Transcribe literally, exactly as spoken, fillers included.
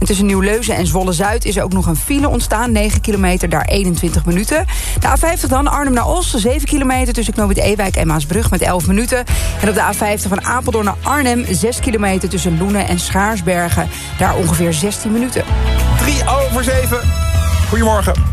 En tussen Nieuw-Leuzen en Zwolle-Zuid is er ook nog een file ontstaan. negen kilometer, daar eenentwintig minuten. De A vijftig dan, Arnhem naar Os, zeven kilometer... tussen Knoopend Ewijk en Maasbrug met elf minuten. En op de A vijftig van Apeldoorn naar Arnhem... zes kilometer tussen Loenen en Schaarsbergen. Daar ongeveer zestien minuten. Drie over zeven. Goedemorgen.